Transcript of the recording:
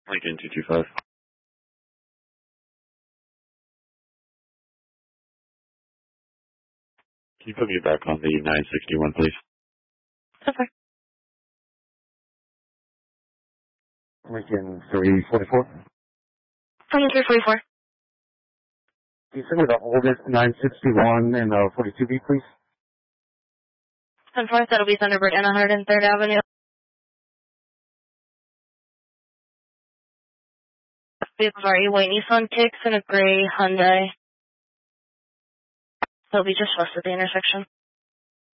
Lincoln 225. Can you put me back on the 961, please? Okay. Lincoln 344. Lincoln 344. Can you send me the oldest 961 and 42B, please? 10-4, that'll be Thunderbird and 103rd Avenue. Vehicles are a white Nissan Kicks and a gray Hyundai. They'll be just west of the intersection.